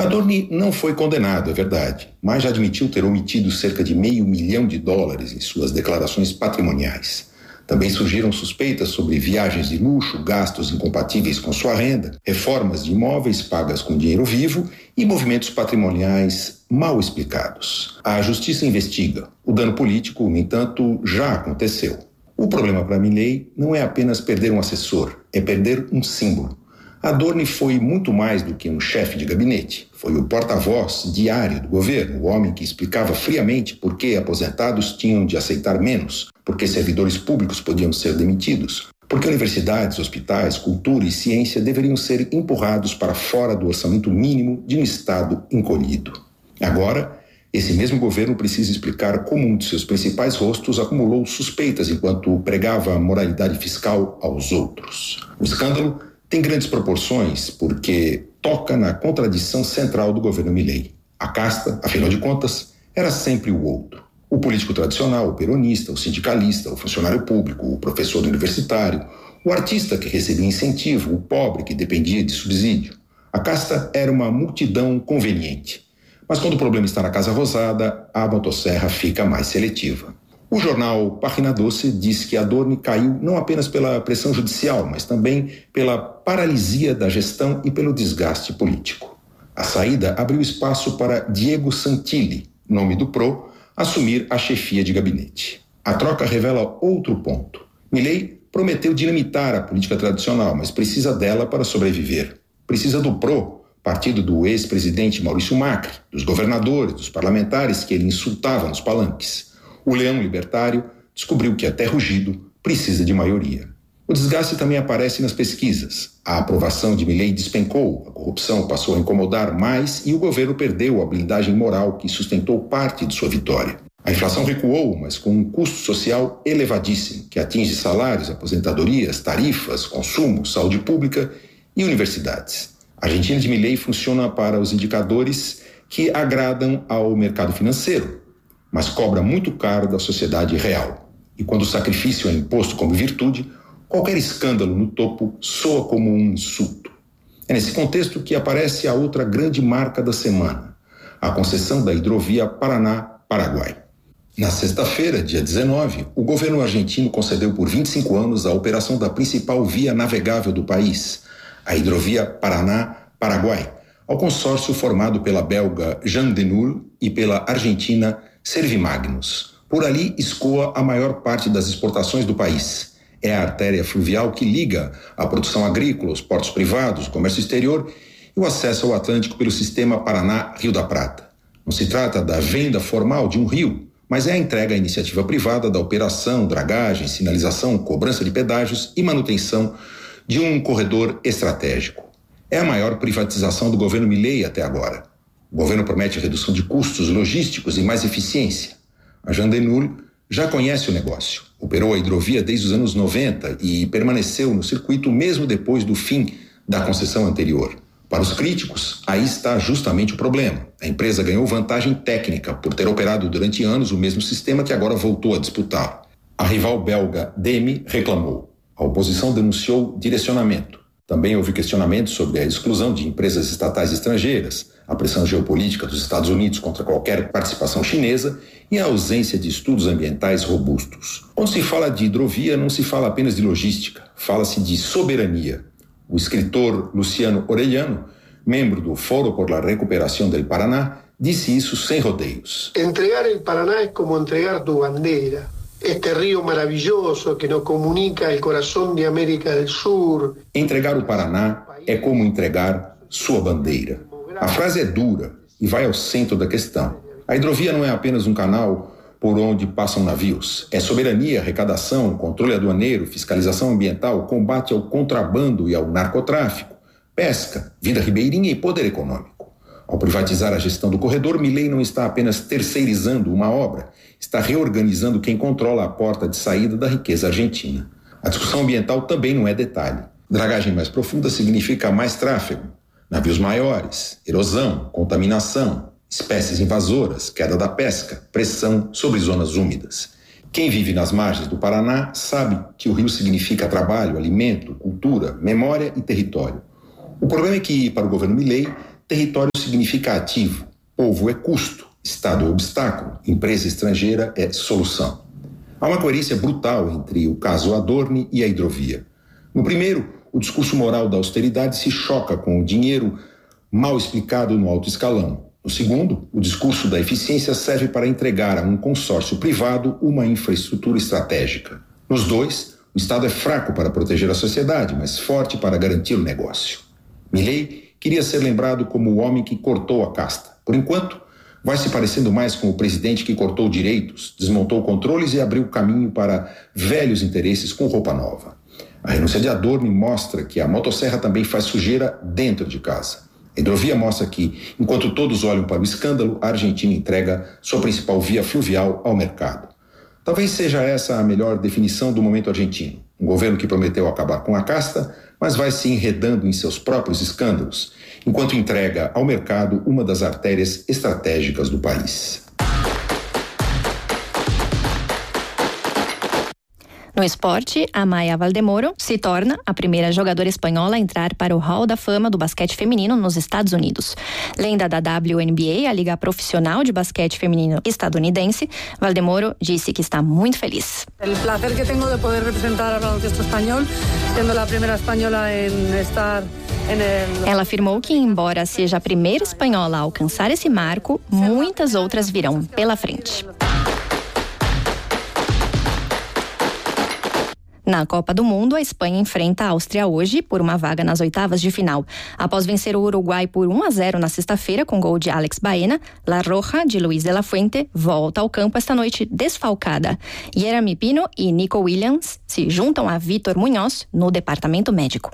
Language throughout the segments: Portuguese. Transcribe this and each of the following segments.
Adorni não foi condenado, é verdade, mas já admitiu ter omitido cerca de $500 milhão em suas declarações patrimoniais. Também surgiram suspeitas sobre viagens de luxo, gastos incompatíveis com sua renda, reformas de imóveis pagas com dinheiro vivo e movimentos patrimoniais mal explicados. A justiça investiga. O dano político, no entanto, já aconteceu. O problema para Milei não é apenas perder um assessor, é perder um símbolo. Adorni foi muito mais do que um chefe de gabinete. Foi o porta-voz diário do governo, o homem que explicava friamente por que aposentados tinham de aceitar menos, por que servidores públicos podiam ser demitidos, por que universidades, hospitais, cultura e ciência deveriam ser empurrados para fora do orçamento mínimo de um Estado encolhido. Agora, esse mesmo governo precisa explicar como um de seus principais rostos acumulou suspeitas enquanto pregava a moralidade fiscal aos outros. O escândalo tem grandes proporções porque toca na contradição central do governo Milei. A casta, afinal de contas, era sempre o outro. O político tradicional, o peronista, o sindicalista, o funcionário público, o professor universitário, o artista que recebia incentivo, o pobre que dependia de subsídio. A casta era uma multidão conveniente. Mas quando o problema está na Casa Rosada, a motosserra fica mais seletiva. O jornal Página Doce diz que Adorni caiu não apenas pela pressão judicial, mas também pela paralisia da gestão e pelo desgaste político. A saída abriu espaço para Diego Santilli, nome do PRO, assumir a chefia de gabinete. A troca revela outro ponto. Milei prometeu dinamitar a política tradicional, mas precisa dela para sobreviver. Precisa do PRO, partido do ex-presidente Maurício Macri, dos governadores, dos parlamentares que ele insultava nos palanques. O leão libertário descobriu que até rugido precisa de maioria. O desgaste também aparece nas pesquisas. A aprovação de Milei despencou, a corrupção passou a incomodar mais e o governo perdeu a blindagem moral que sustentou parte de sua vitória. A inflação recuou, mas com um custo social elevadíssimo, que atinge salários, aposentadorias, tarifas, consumo, saúde pública e universidades. A Argentina de Milei funciona para os indicadores que agradam ao mercado financeiro, mas cobra muito caro da sociedade real. E quando o sacrifício é imposto como virtude, qualquer escândalo no topo soa como um insulto. É nesse contexto que aparece a outra grande marca da semana, a concessão da hidrovia Paraná-Paraguai. Na sexta-feira, dia 19, o governo argentino concedeu por 25 anos a operação da principal via navegável do país, a hidrovia Paraná-Paraguai, ao consórcio formado pela belga Jean Denul e pela argentina Servimagnus. Por ali escoa a maior parte das exportações do país. É a artéria fluvial que liga a produção agrícola, os portos privados, o comércio exterior e o acesso ao Atlântico pelo sistema Paraná-Rio da Prata. Não se trata da venda formal de um rio, mas é a entrega à iniciativa privada da operação, dragagem, sinalização, cobrança de pedágios e manutenção de um corredor estratégico. É a maior privatização do governo Milei até agora. O governo promete redução de custos logísticos e mais eficiência. A Jean Denul já conhece o negócio. Operou a hidrovia desde os anos 90 e permaneceu no circuito mesmo depois do fim da concessão anterior. Para os críticos, aí está justamente o problema. A empresa ganhou vantagem técnica por ter operado durante anos o mesmo sistema que agora voltou a disputá-lo. A rival belga DEME reclamou. A oposição denunciou direcionamento. Também houve questionamentos sobre a exclusão de empresas estatais estrangeiras, a pressão geopolítica dos Estados Unidos contra qualquer participação chinesa e a ausência de estudos ambientais robustos. Quando se fala de hidrovia, não se fala apenas de logística, fala-se de soberania. O escritor Luciano Orellano, membro do Foro por la Recuperación del Paraná, disse isso sem rodeios. Entregar el Paraná es como entregar tu bandera. Este río maravilloso que nos comunica el corazón de América del Sur. Entregar o Paraná é como entregar sua bandeira. A frase é dura e vai ao centro da questão. A hidrovia não é apenas um canal por onde passam navios. É soberania, arrecadação, controle aduaneiro, fiscalização ambiental, combate ao contrabando e ao narcotráfico, pesca, vida ribeirinha e poder econômico. Ao privatizar a gestão do corredor, Milei não está apenas terceirizando uma obra, está reorganizando quem controla a porta de saída da riqueza argentina. A discussão ambiental também não é detalhe. Dragagem mais profunda significa mais tráfego, navios maiores, erosão, contaminação, espécies invasoras, queda da pesca, pressão sobre zonas úmidas. Quem vive nas margens do Paraná sabe que o rio significa trabalho, alimento, cultura, memória e território. O problema é que, para o governo Milei, território significa significa ativo, povo é custo, Estado é obstáculo, empresa estrangeira é solução. Há uma coerência brutal entre o caso Adorni e a hidrovia. No primeiro, o discurso moral da austeridade se choca com o dinheiro mal explicado no alto escalão. No segundo, o discurso da eficiência serve para entregar a um consórcio privado uma infraestrutura estratégica. Nos dois, o Estado é fraco para proteger a sociedade, mas forte para garantir o negócio. Milei queria ser lembrado como o homem que cortou a casta. Por enquanto, vai se parecendo mais com o presidente que cortou direitos, desmontou controles e abriu caminho para velhos interesses com roupa nova. A renúncia de Adorni mostra que a motosserra também faz sujeira dentro de casa. A hidrovia mostra que, enquanto todos olham para o escândalo, a Argentina entrega sua principal via fluvial ao mercado. Talvez seja essa a melhor definição do momento argentino. Um governo que prometeu acabar com a casta, mas vai se enredando em seus próprios escândalos, enquanto entrega ao mercado uma das artérias estratégicas do país. No esporte, a Maya Valdemoro se torna a primeira jogadora espanhola a entrar para o Hall da Fama do basquete feminino nos Estados Unidos. Lenda da WNBA, a liga profissional de basquete feminino estadunidense, Valdemoro disse que está muito feliz. O prazer que tenho de poder representar o baloncesto espanhol, sendo a primeira espanhola em estar. Ela afirmou que, embora seja a primeira espanhola a alcançar esse marco, muitas outras virão pela frente. Na Copa do Mundo, a Espanha enfrenta a Áustria hoje por uma vaga nas oitavas de final. Após vencer o Uruguai por 1-0 na sexta-feira com gol de Alex Baena, La Roja, de Luis de la Fuente, volta ao campo esta noite desfalcada. Jeremy Pino e Nico Williams se juntam a Vitor Munhoz no departamento médico.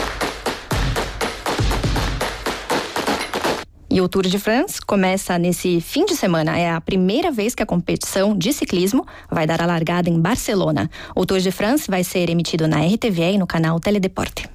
E o Tour de France começa nesse fim de semana. É a primeira vez que a competição de ciclismo vai dar a largada em Barcelona. O Tour de France vai ser emitido na RTVE e no canal Teledeporte.